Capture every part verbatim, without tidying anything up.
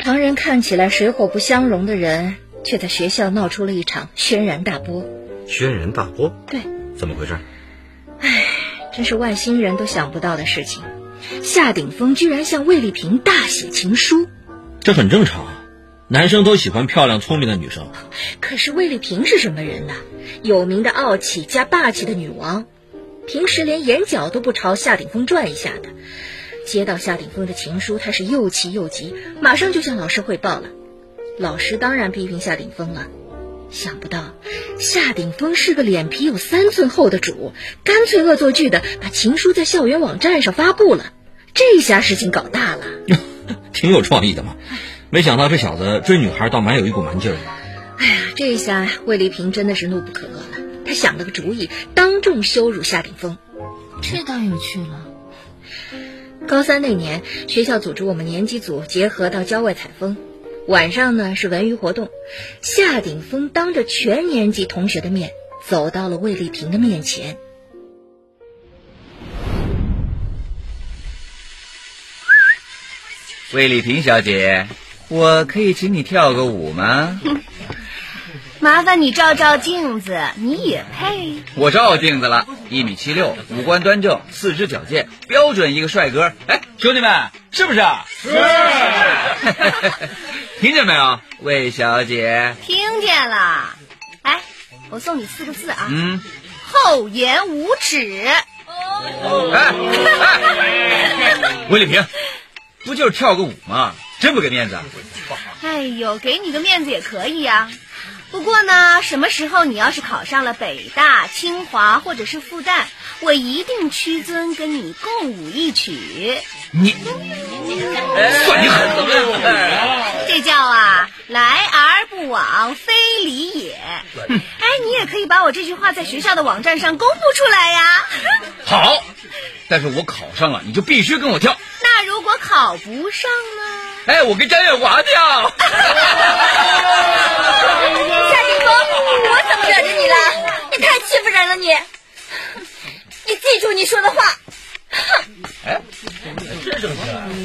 旁人看起来水火不相容的人，却在学校闹出了一场轩然大波。 轩然大波？ 对。 怎么回事？ 唉，真是外星人都想不到的事情。夏鼎峰居然向魏丽萍大写情书。 这很正常啊，男生都喜欢漂亮聪明的女生。 可是魏丽萍是什么人呢？有名的傲气加霸气的女王，平时连眼角都不朝夏鼎峰转一下的。接到夏鼎峰的情书，她是又气又急，马上就向老师汇报了。老师当然批评夏鼎峰了。想不到夏鼎峰是个脸皮有三寸厚的主，干脆恶作剧的把情书在校园网站上发布了。这下事情搞大了。 挺有创意的嘛，没想到这小子追女孩倒蛮有一股蛮劲儿。 哎呀，这下魏丽萍真的是怒不可遏了。她想了个主意，当众羞辱夏鼎峰。 这倒有趣了。 高三那年，学校组织我们年级组结合到郊外采风，晚上呢是文娱活动。夏鼎峰当着全年级同学的面走到了魏丽萍的面前。 魏丽萍小姐，我可以请你跳个舞吗？ 麻烦你照照镜子，你也配？ 我照镜子了，一米七六，五官端正，四肢矫健，标准一个帅哥。哎，兄弟们，是不是啊？ 是。 听见没有，魏小姐？ 听见了。哎，我送你四个字啊。 嗯。 厚颜无耻。 哎哎，魏丽萍，不就是跳个舞吗？真不给面子。 哎呦，给你个面子也可以呀、啊。不过呢，什么时候你要是考上了北大、清华或者是复旦，我一定屈尊跟你共舞一曲。 你，算你狠！ 这叫啊，来而不往非礼也。哎，你也可以把我这句话在学校的网站上公布出来呀。 好，但是我考上了，你就必须跟我跳。 那如果考不上呢？ 哎，我跟张月华跳。 夏鼎峰，我怎么惹着你了？你太欺负人了你！你记住你说的话。 哎， 这正起来。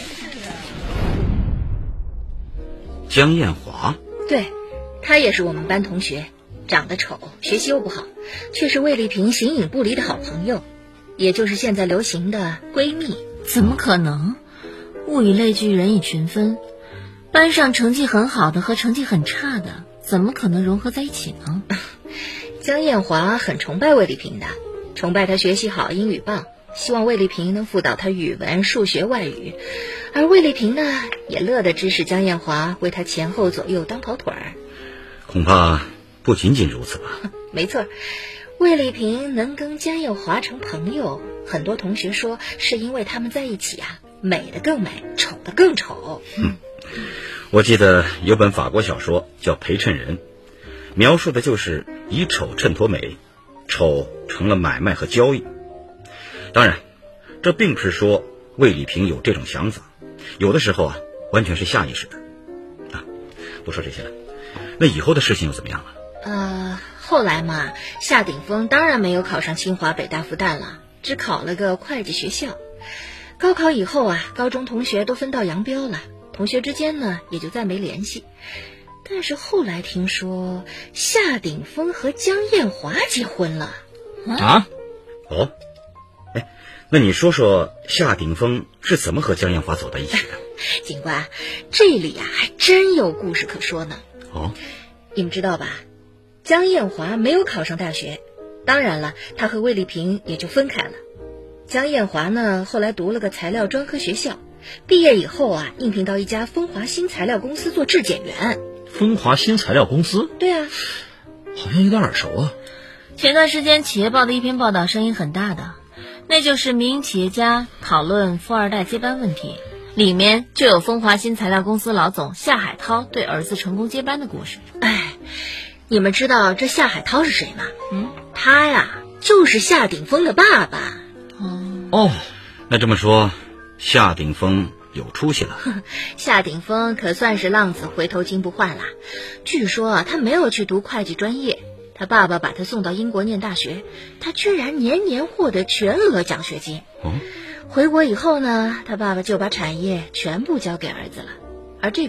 江艳华？ 对，她也是我们班同学，长得丑，学习又不好，却是魏丽萍形影不离的好朋友，也就是现在流行的闺蜜。 怎么可能？物以类聚，人以群分。班上成绩很好的和成绩很差的，怎么可能融合在一起呢？ 江艳华很崇拜魏丽萍的，崇拜她学习好，英语棒，希望魏丽萍能辅导她语文、数学、外语。而魏丽萍呢，也乐得指使江艳华为她前后左右当跑腿儿。 恐怕不仅仅如此吧。 没错，魏丽萍能跟江艳华成朋友，很多同学说是因为他们在一起啊，美的更美，丑的更丑。 嗯，我记得有本法国小说叫《陪衬人》，描述的就是以丑衬托美，丑成了买卖和交易。当然，这并不是说魏丽萍有这种想法，有的时候啊，完全是下意识的。啊，不说这些了，那以后的事情又怎么样了？ 呃，后来嘛，夏鼎峰当然没有考上清华、北大、复旦了，只考了个会计学校。高考以后啊，高中同学都分道扬镳了，同学之间呢也就再没联系。但是后来听说夏鼎峰和江艳华结婚了。 啊？ 哦，哎，那你说说夏鼎峰是怎么和江艳华走在一起的？ 警官，这里啊还真有故事可说呢。 哦， 你们知道吧？江艳华没有考上大学，当然了，她和魏丽萍也就分开了。江艳华呢，后来读了个材料专科学校，毕业以后啊，应聘到一家风华新材料公司做质检员。 风华新材料公司？ 对啊， 好像有点耳熟啊。 前段时间企业报的一篇报道声音很大的，那就是民营企业家讨论富二代接班问题，里面就有风华新材料公司老总夏海涛对儿子成功接班的故事。 哎，你们知道这夏海涛是谁吗？ 嗯， 他呀就是夏鼎峰的爸爸。 哦， 那这么说，夏鼎峰有出息了。 夏鼎峰可算是浪子回头金不换啦。据说啊，他没有去读会计专业，他爸爸把他送到英国念大学，他居然年年获得全额奖学金。 哦， 回国以后呢，他爸爸就把产业全部交给儿子了，而这